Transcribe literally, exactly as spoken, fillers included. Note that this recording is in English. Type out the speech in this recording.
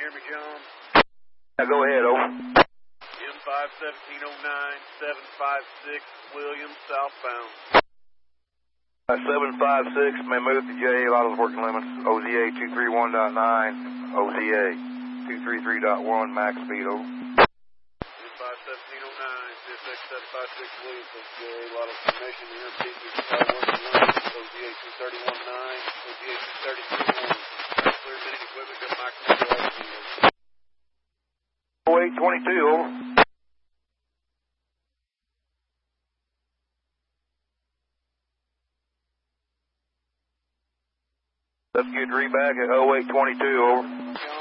hear me, John? Yeah, go ahead, over. M five seventeen oh nine, seven five six, Williams, southbound. Uh, seven five six, may move to J, Lotto's working limits, O Z A two three one point nine, O Z A two three three point one, max speed, over. M five seventeen oh nine, C S X seven five six, Williams, O Z A, Lotto's formation, you're in peak, you're working limits, O Z A two thirty one point nine, O Z A two thirty three point one. Clear minute equipment, got micro oh eight twenty-two, over. Let's get reback at oh eight twenty-two, over.